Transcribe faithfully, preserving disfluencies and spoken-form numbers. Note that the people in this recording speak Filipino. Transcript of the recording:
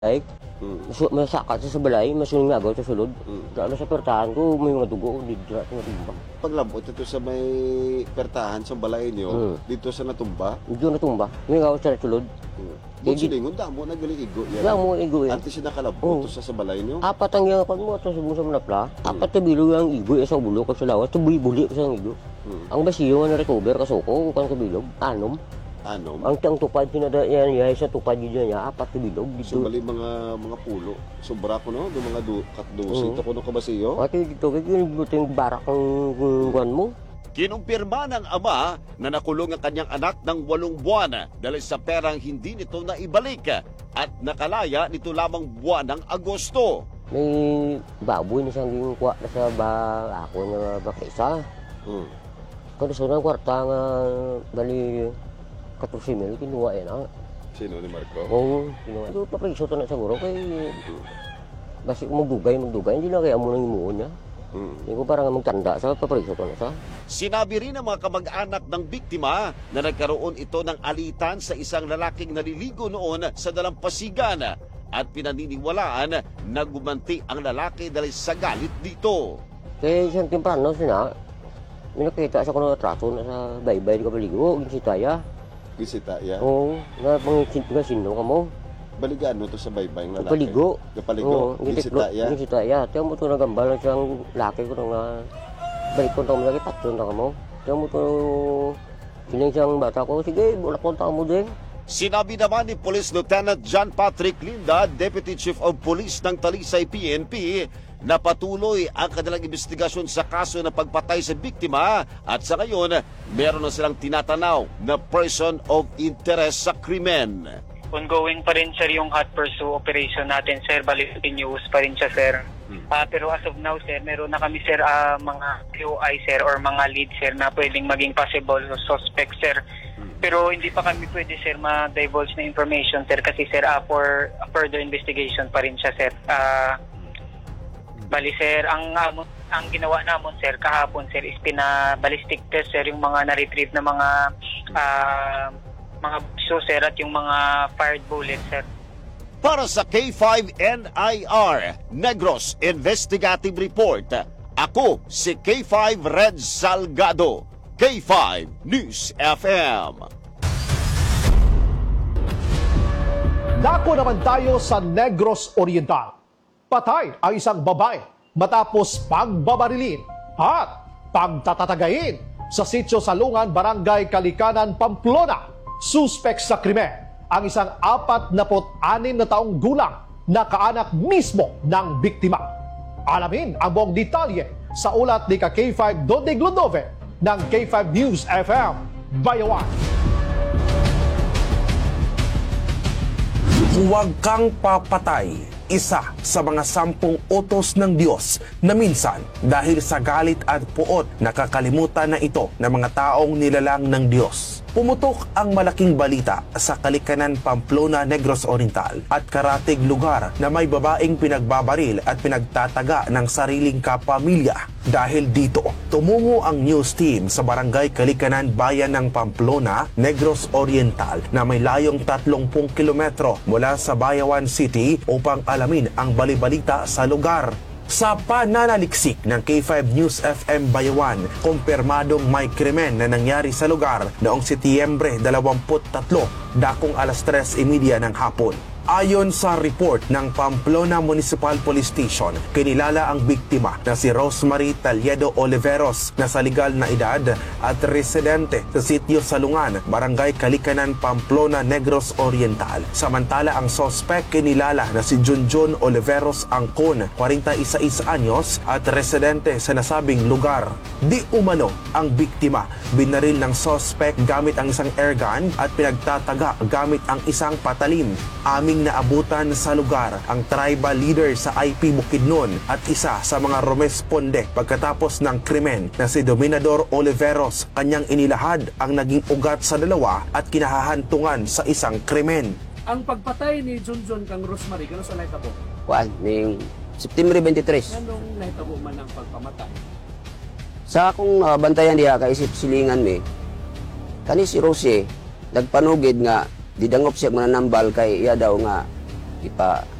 Like, Mm. masu masakat sa balay, masuling nga agaw sa sulod. Mm. Lalo sa pertahan ko, may mga dugo, di dira nga tumbang. Paglabot ito sa may pertahan sa balay niyo, Mm. dito sa natumba. Medyo na tumba, may nga sa sulod. Mm. Di- Kung silingon, damo na gali igo yan. Kaya mo igo yan. Ante siya nakalabot Oo. sa sa balay niyo. Apat ang yung mo, at sa sa manapla, apat na bilo yung igo, isang bulo ko sa lawas, sa buli ko sa igo. Mm. Ang basiyo nga na-recover kasuko, kung sa bilog, anom. Ano? Ang tiyang tupad, sinada yan, yan, sa tupad yun niya, apat na bilog. So Dito. bali mga mga pulo. Sobra ko no, do mga du katdusi Oo. to kuno kabasiyo. At dito, kaya yung buting barak ng kuwan mo. Kinumpirma ng ama na nakulong ang kanyang anak ng walong buwan dahil sa perang hindi nito naibalik at nakalaya nito lamang buwan ng Agosto. May baboy na siyang ginukuha na sa ba, ako na bakisa. Mm. Kung sa unang kwarta nga, bali, katorsi mil, kinuha yan ah. Sino ni Marco? Oo, kinuha. Ito, papriso to na siguro, kay, basi kung magdugay, magdugay, hindi na kaya mo nang imuon niya. Mm. Hindi ko parang magtanda sa papriso to na sa. Sinabi rin ng mga kamag-anak ng biktima na nagkaroon ito ng alitan sa isang lalaking naliligo noon sa dalampasigan at pinaniniwalaan na gumanti ang lalaki dahil sa galit dito. Kaya isang timprano sina, may nakita sa kuno trato na sa baybay di ka paligo, ginsitaya. Bisita ya. Oo, na pangit nga sino ka mo. Baligaan no to sa baybay ng lalaki. Paligo. Kapaligo. Oo, Bisita ya. ginsitaya. Tiyan mo ito nagambal na siyang laki ko nga, balik ko ito lagi, patron na ka mo. Tiyan mo ito, siling siyang bata ko, sige, bulak ko mo din. Sinabi naman ni Police Lieutenant John Patrick Linda, Deputy Chief of Police ng Talisay P N P, na patuloy ang kanilang investigasyon sa kaso ng pagpatay sa biktima at sa ngayon, meron na silang tinatanaw na person of interest sa krimen. Ongoing pa rin sir yung hot pursuit operation natin sir, bali continuous pa rin siya sir. Ah, pero as of now sir, meron na kami sir ah, mga Q I sir or mga lead sir na pwedeng maging possible suspect sir. Pero hindi pa kami pwede sir ma-divulge na information sir kasi sir ah, for further investigation pa rin siya sir. Ah, bali sir, ang amon ang ginawa namon sir kahapon sir is pina-ballistic test sir yung mga na-retrieve na mga ah, mga so sir at yung mga fired bullets sir. Para sa K five N I R Negros Investigative Report, ako si K five Red Salgado, K five News F M. Dako naman tayo sa Negros Oriental. Patay ang isang babae matapos pagbabarilin at pagtatatagayin sa sitio Salungan, Barangay Kalikanan, Pamplona. Suspect sa krimen ang isang apat na anim na taong gulang na kaanak mismo ng biktima. Alamin ang buong detalye sa ulat ni ka K five Dode Glodove ng K five News F M Bayawan. Huwag kang papatay. Isa sa mga sampung utos ng Diyos na minsan dahil sa galit at puot nakakalimutan na ito ng mga taong nilalang ng Diyos. Pumutok ang malaking balita sa Kalikanan, Pamplona, Negros Oriental at karatig lugar na may babaeng pinagbabaril at pinagtataga ng sariling kapamilya. Dahil dito, tumungo ang news team sa Barangay Kalikanan, Bayan ng Pamplona, Negros Oriental na may layong tatlongpung kilometro mula sa Bayawan City upang alamin ang balibalita sa lugar. Sa pananaliksik ng K five News F M Bayawan, kumpirmadong may krimen na nangyari sa lugar noong Setyembre dalawampu't tatlo, dakong alas tres y media ng hapon. Ayon sa report ng Pamplona Municipal Police Station, kinilala ang biktima na si Rosemary Taliedo Oliveros na sa legal na edad at residente sa sitio Salungan, Barangay Kalikanan, Pamplona, Negros Oriental. Samantala ang suspect kinilala na si Junjun Oliveros Angkon, forty-one anyos at residente sa nasabing lugar. Di umano ang biktima binaril ng suspect gamit ang isang airgun at pinagtataga gamit ang isang patalim. Aming naabutan sa lugar ang tribal leader sa I P Bukidnon at isa sa mga rumesponde pagkatapos ng krimen na si Dominador Oliveros. Kanyang inilahad ang naging ugat sa dalawa at kinahahantungan sa isang krimen. Ang pagpatay ni Junjun kang Rosemary, gano'n sa nahitabo? Kuan, ning September twenty-three. Anong nahitabo man ang pagpamatay? Sa akong uh, bantayan diha kaisip silingan mi, kani si Rosie nagpanugid nga didangop siya mananambal kay iya daw nga ipa